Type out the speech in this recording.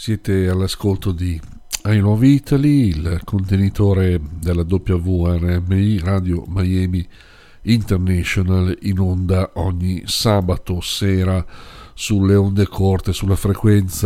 Siete all'ascolto di I Love Italy, il contenitore della WRMI Radio Miami International, in onda ogni sabato sera sulle onde corte, sulla frequenza